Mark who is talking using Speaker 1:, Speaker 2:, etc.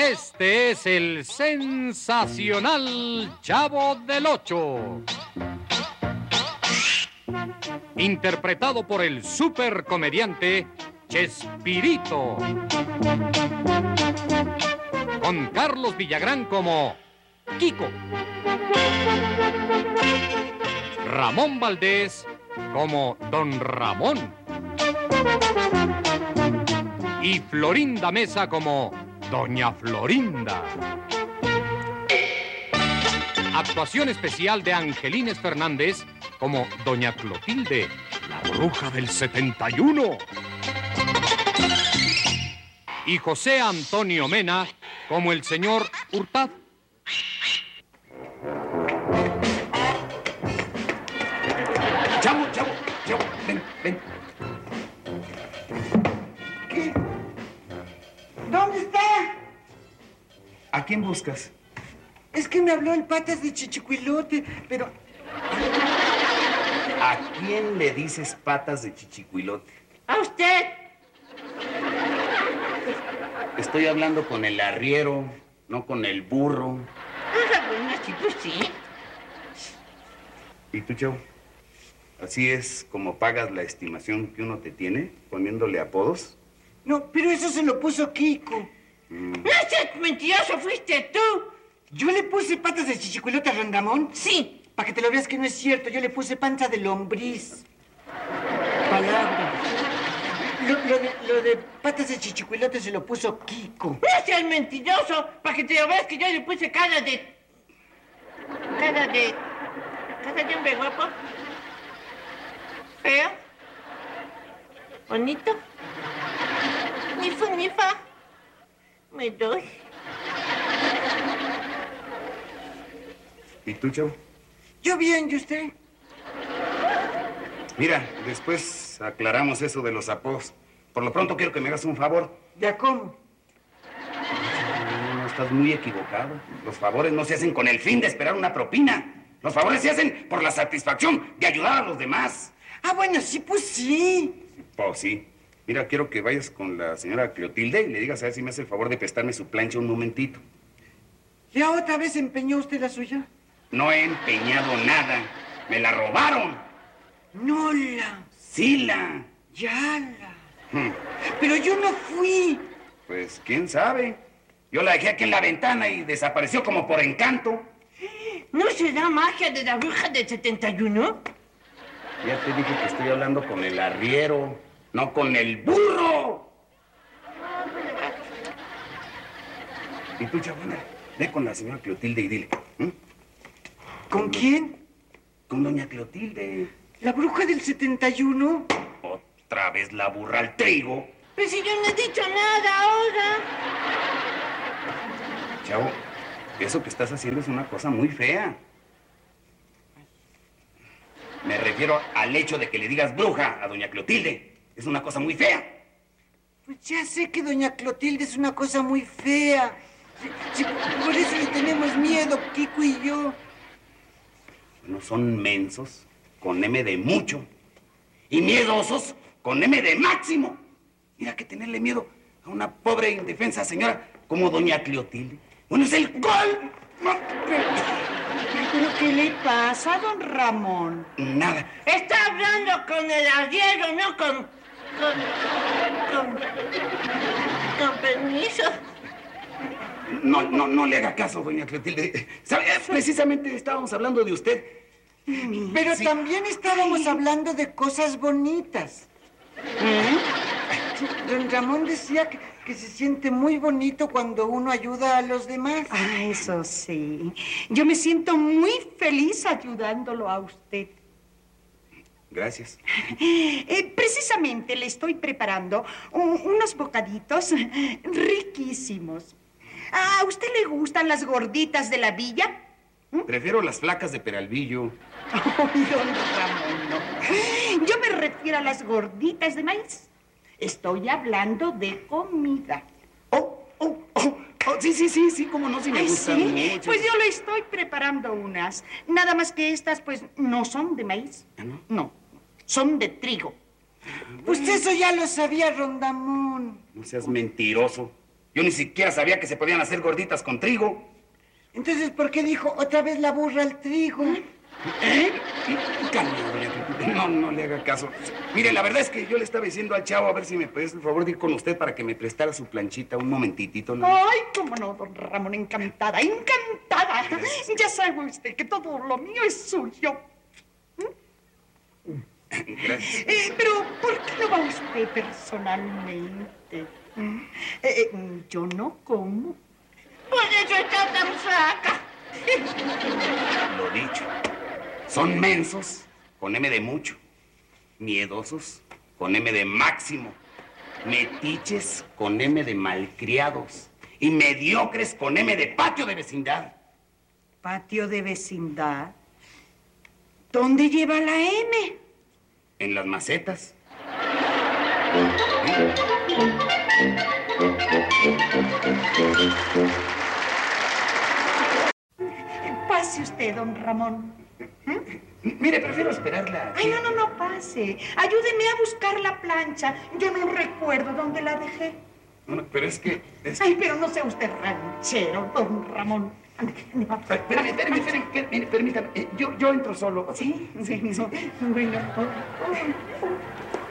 Speaker 1: Este es el sensacional Chavo del Ocho, interpretado por el supercomediante Chespirito, con Carlos Villagrán como Kiko, Ramón Valdés como Don Ramón y Florinda Mesa como Doña Florinda. Actuación especial de Angelines Fernández como Doña Clotilde, la bruja del 71. Y José Antonio Mena como el señor Hurtado.
Speaker 2: Chavo, ven.
Speaker 3: ¿Qué? ¿Dónde está?
Speaker 2: ¿A quién buscas?
Speaker 3: Es que me habló el Patas de Chichicuilote, pero...
Speaker 2: ¿A quién le dices Patas de Chichicuilote?
Speaker 4: ¡A usted!
Speaker 2: Estoy hablando con el arriero, no con el burro.
Speaker 4: Ah, bueno, sí, pues sí.
Speaker 2: ¿Y tú, Chavo? ¿Así es como pagas la estimación que uno te tiene, poniéndole apodos?
Speaker 3: No, pero eso se lo puso Kiko.
Speaker 4: ¡No seas mentiroso! ¡Fuiste tú!
Speaker 3: ¿Yo le puse Patas de Chichicuilote a Rondamón?
Speaker 4: Sí.
Speaker 3: Para que te lo veas que no es cierto, yo le puse panza de lombriz. Palabra. Lo de Patas de Chichicuilote se lo puso Kiko.
Speaker 4: ¡No seas mentiroso! Para que te lo veas que yo le puse cara de hombre guapo. Feo. Bonito. Nifa. Me doy.
Speaker 2: ¿Y tú, Chavo?
Speaker 3: Yo bien, ¿y usted?
Speaker 2: Mira, después aclaramos eso de los apodos. Por lo pronto quiero que me hagas un favor.
Speaker 3: ¿Ya cómo?
Speaker 2: No, estás muy equivocado. Los favores no se hacen con el fin de esperar una propina. Los favores se hacen por la satisfacción de ayudar a los demás.
Speaker 3: Ah, bueno, sí, pues sí.
Speaker 2: Pues sí. Mira, quiero que vayas con la señora Clotilde y le digas a ver si me hace el favor de prestarme su plancha un momentito.
Speaker 3: ¿Ya otra vez empeñó usted la suya?
Speaker 2: No he empeñado nada. Me la robaron.
Speaker 3: Nola.
Speaker 2: Sila.
Speaker 3: Yala. Pero yo no fui.
Speaker 2: Pues, quién sabe. Yo la dejé aquí en la ventana y desapareció como por encanto.
Speaker 4: ¿No será magia de la bruja del 71?
Speaker 2: Ya te dije que estoy hablando con el arriero, no con el burro. Y tú, chabona, ve con la señora Clotilde y dile.
Speaker 3: ¿Con quién?
Speaker 2: Con doña Clotilde.
Speaker 3: ¿La bruja del 71?
Speaker 2: Otra vez la burra al trigo.
Speaker 4: Pero si yo no he dicho nada ahora.
Speaker 2: Chavo, eso que estás haciendo es una cosa muy fea. Me refiero al hecho de que le digas bruja a doña Clotilde. Es una cosa muy fea.
Speaker 3: Pues ya sé que doña Clotilde es una cosa muy fea. Sí, por eso le tenemos miedo, Kiko y yo.
Speaker 2: No son mensos con M de mucho y miedosos con M de máximo. Mira que tenerle miedo a una pobre indefensa señora como doña Clotilde. Bueno, es el gol.
Speaker 5: ¿Pero qué le pasa, don Ramón?
Speaker 2: Nada.
Speaker 4: Está hablando con el arriero, no con permiso.
Speaker 2: No le haga caso, doña Clotilde. ¿Sabe? Precisamente estábamos hablando de usted.
Speaker 3: Pero
Speaker 2: sí.
Speaker 3: También estábamos hablando de cosas bonitas. Don Ramón decía que se siente muy bonito cuando uno ayuda a los demás.
Speaker 5: Ah, eso sí. Yo me siento muy feliz ayudándolo a usted.
Speaker 2: Gracias.
Speaker 5: Precisamente le estoy preparando unos bocaditos riquísimos. ¿A usted le gustan las gorditas de la villa?
Speaker 2: Prefiero las flacas de Peralvillo.
Speaker 5: Ay, don Ramón, no. Yo me refiero a las gorditas de maíz. Estoy hablando de comida.
Speaker 2: Sí, cómo no, si me
Speaker 5: Ay,
Speaker 2: gustan
Speaker 5: ¿sí?
Speaker 2: mucho.
Speaker 5: Pues yo le estoy preparando unas. Nada más que estas, pues, no son de maíz.
Speaker 2: ¿Ah, no?
Speaker 5: No, son de trigo.
Speaker 3: Pues eso ya lo sabía Rondamón.
Speaker 2: No seas mentiroso. Yo ni siquiera sabía que se podían hacer gorditas con trigo.
Speaker 3: Entonces, ¿por qué dijo otra vez la burra al trigo?
Speaker 2: ¿Eh? Calma, doña Clotila. No le haga caso. Mire, la verdad es que yo le estaba diciendo al chavo a ver si me puede hacer el favor de ir con usted para que me prestara su planchita un momentitito, ¿no?
Speaker 5: Ay, cómo no, don Ramón, encantada, encantada. Ya sabe usted que todo lo mío es suyo.
Speaker 2: Gracias.
Speaker 5: Pero, ¿por qué no va usted personalmente? Yo no como.
Speaker 4: Por eso está tan flaca.
Speaker 2: Lo dicho. Son mensos con M de mucho. Miedosos con M de máximo. Metiches con M de malcriados. Y mediocres con M de patio de vecindad.
Speaker 5: ¿Patio de vecindad? ¿Dónde lleva la M?
Speaker 2: En las macetas.
Speaker 5: Pase usted, don Ramón.
Speaker 2: Mire, prefiero esperarla.
Speaker 5: Ay, no pase. Ayúdeme a buscar la plancha. Yo no recuerdo dónde la dejé.
Speaker 2: No, pero es que...
Speaker 5: Ay, pero no sea usted ranchero, don Ramón. Ande, va.
Speaker 2: Espérame, permítame. Yo entro solo.
Speaker 5: Sí, no. Bueno.